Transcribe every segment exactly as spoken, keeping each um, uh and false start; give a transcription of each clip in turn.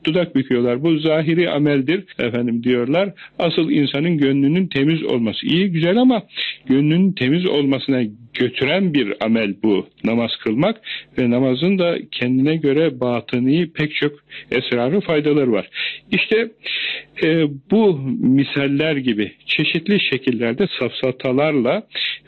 dudak büküyorlar. Bu zahiri ameldir efendim diyorlar. Asıl insanın gönlünün temiz olması. İyi güzel ama gönlünün temiz olmasına götüren bir amel bu. Namaz kılmak ve namazın da kendine göre batıni pek çok esrarı faydaları var. İşte e, bu misaller gibi çeşitli şekillerde safsatalarla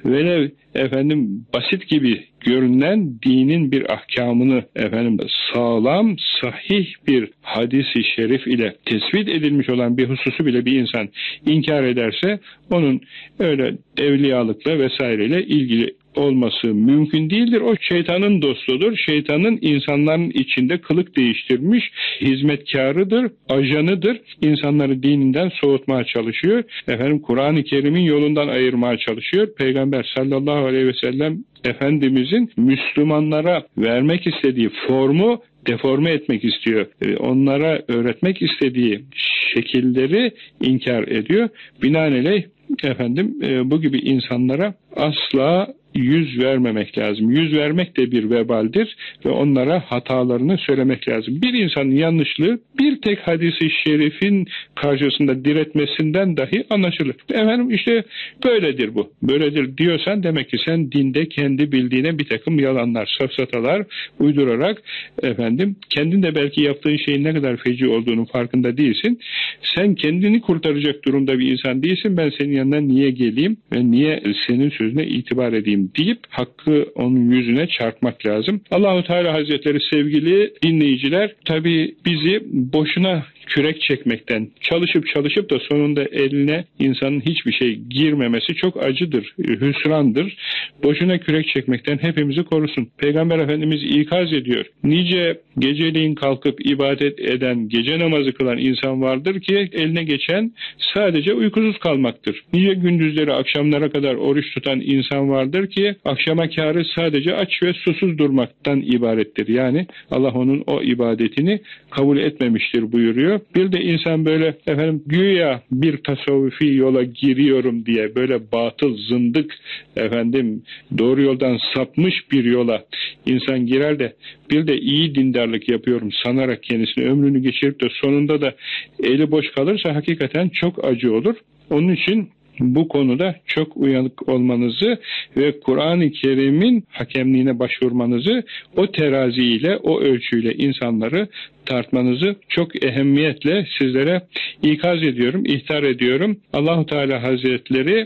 ve efendim basit gibi görünen dinin bir ahkamını efendim sağlam, sahih bir hadisi şerif ile tespit edilmiş olan bir hususu bile bir insan inkar ederse onun öyle evliyalıkla vesaireyle ilgili olması mümkün değildir. O şeytanın dostudur. Şeytanın insanların içinde kılık değiştirmiş hizmetkarıdır, ajanıdır. İnsanları dininden soğutmaya çalışıyor. Efendim Kur'an-ı Kerim'in yolundan ayırmaya çalışıyor. Peygamber sallallahu aleyhi ve sellem Efendimizin Müslümanlara vermek istediği formu deforme etmek istiyor. Onlara öğretmek istediği şekilleri inkar ediyor. Binaenaleyh efendim bu gibi insanlara asla yüz vermemek lazım. Yüz vermek de bir vebaldir ve onlara hatalarını söylemek lazım. Bir insanın yanlışlığı bir tek hadisi şerifin karşısında diretmesinden dahi anlaşılır. Efendim işte böyledir bu. Böyledir diyorsan demek ki sen dinde kendi bildiğine bir takım yalanlar, safsatalar uydurarak efendim kendin de belki yaptığın şeyin ne kadar feci olduğunun farkında değilsin. Sen kendini kurtaracak durumda bir insan değilsin. Ben senin yanına niye geleyim ve niye senin sözüne itibar edeyim deyip hakkı onun yüzüne çarpmak lazım. Allahu Teala Hazretleri sevgili dinleyiciler tabii bizi boşuna kürek çekmekten, çalışıp çalışıp da sonunda eline insanın hiçbir şey girmemesi çok acıdır, hüsrandır. Boşuna kürek çekmekten hepimizi korusun. Peygamber Efendimiz ikaz ediyor. Nice geceliğin kalkıp ibadet eden, gece namazı kılan insan vardır ki eline geçen sadece uykusuz kalmaktır. Nice gündüzleri akşamlara kadar oruç tutan insan vardır ki akşama kârı sadece aç ve susuz durmaktan ibarettir. Yani Allah onun o ibadetini kabul etmemiştir buyuruyor. Bir de insan böyle efendim güya bir tasavvufi yola giriyorum diye böyle batıl, zındık efendim doğru yoldan sapmış bir yola insan girer de bir de iyi dindarlık yapıyorum sanarak kendisini ömrünü geçirip de sonunda da eli boş kalırsa hakikaten çok acı olur. Onun için bu konuda çok uyanık olmanızı ve Kur'an-ı Kerim'in hakemliğine başvurmanızı, o teraziyle, o ölçüyle insanları tartmanızı çok ehemmiyetle sizlere ikaz ediyorum, ihtar ediyorum. Allahu Teala Hazretleri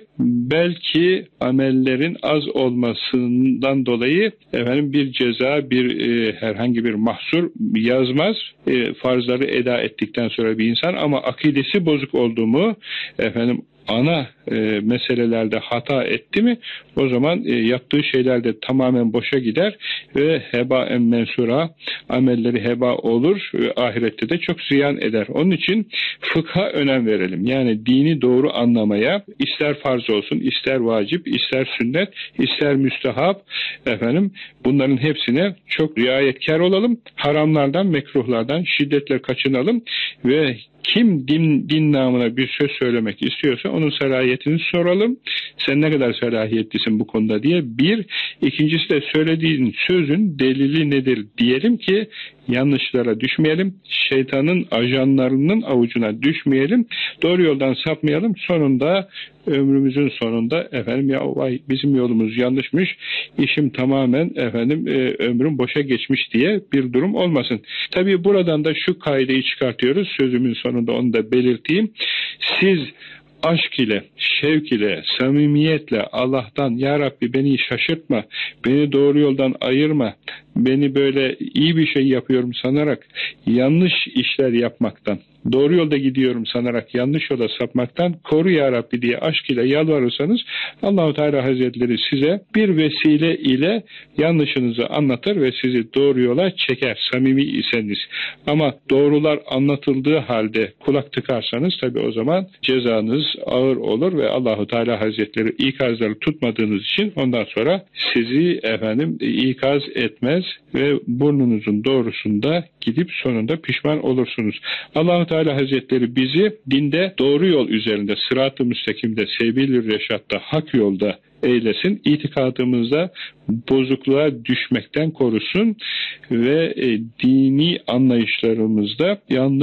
belki amellerin az olmasından dolayı efendim bir ceza, bir e, herhangi bir mahsur yazmaz. E, farzları eda ettikten sonra bir insan ama akidesi bozuk olduğumu efendim ana e, meselelerde hata etti mi o zaman e, yaptığı şeyler de tamamen boşa gider ve heba en mensura amelleri heba olur ve ahirette de çok ziyan eder. Onun için fıkha önem verelim. Yani dini doğru anlamaya ister farz olsun, ister vacip, ister sünnet, ister müstehap efendim bunların hepsine çok riayetkar olalım. Haramlardan, mekruhlardan şiddetle kaçınalım ve kim din, din namına bir söz söylemek istiyorsa onun selahiyetini soralım. Sen ne kadar selahiyetlisin bu konuda diye. Bir. İkincisi de söylediğin sözün delili nedir diyelim ki yanlışlara düşmeyelim. Şeytanın ajanlarının avucuna düşmeyelim. Doğru yoldan sapmayalım. Sonunda ömrümüzün sonunda efendim ya vay bizim yolumuz yanlışmış. İşim tamamen efendim e, ömrüm boşa geçmiş diye bir durum olmasın. Tabii buradan da şu kaideyi çıkartıyoruz. Sözümün sonunda onu da belirteyim. Siz aşk ile, şevk ile, samimiyetle Allah'tan ya Rabbi beni şaşırtma, beni doğru yoldan ayırma, beni böyle iyi bir şey yapıyorum sanarak yanlış işler yapmaktan, doğru yolda gidiyorum sanarak yanlış yola sapmaktan koru ya Rabbi diye aşk ile yalvarırsanız Allah-u Teala Hazretleri size bir vesile ile yanlışınızı anlatır ve sizi doğru yola çeker samimi iseniz. Ama doğrular anlatıldığı halde kulak tıkarsanız tabi o zaman cezanız ağır olur ve Allah-u Teala Hazretleri ikazları tutmadığınız için ondan sonra sizi efendim ikaz etmez ve burnunuzun doğrusunda gidip sonunda pişman olursunuz. Allah-u Teala Hazretleri bizi dinde doğru yol üzerinde, sırat-ı müstakimde, sebil-i reşatta, hak yolda eylesin. İtikadımızda bozukluğa düşmekten korusun ve e, dini anlayışlarımızda yanlış